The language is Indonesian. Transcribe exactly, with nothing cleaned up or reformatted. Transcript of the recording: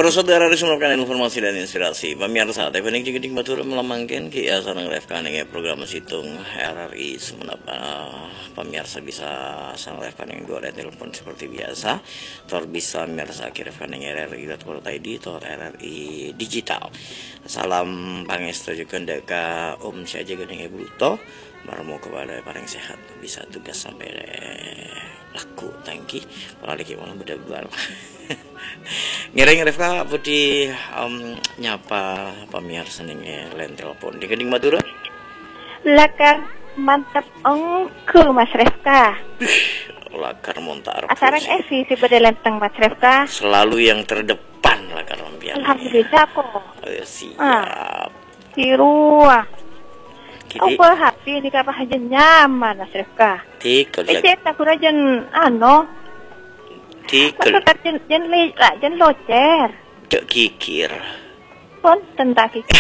Para saudara disumpahkan informasi dan inspirasi. Pemirsa, teh pening jeung batur melamangkeun ki asa ngrefkan ning program situng R R I Sumenep. Pemirsa bisa sangrefkan ning dua telepon seperti biasa. Tor bisa pemirsa kirefkan ning R R I dot co dot I D tor R R I digital. Salam pangestu jukeun ka Om saja geuning Ibu to. Marmo kepada paling sehat bisa tugas sampai laku tangki palagi malam beda-beda. Ngereng Revka putih um, nyapa pemirsa ning lain telepon di Keding Madura. Lakar mantap engkul Mas Revka. Lakar montar. Asarang esi si pada lenteng Mas Revka. Selalu yang terdepan lakar lampian. Alhamdulillah kok. Oh, siap. Ah, Hirua. Kini Apa hati ini kapah aja nyaman Mas Revka. tikul Eh tak kurajan ano. tikul Maksud jen jen le lah jen locer. dek kikir. Pun tentang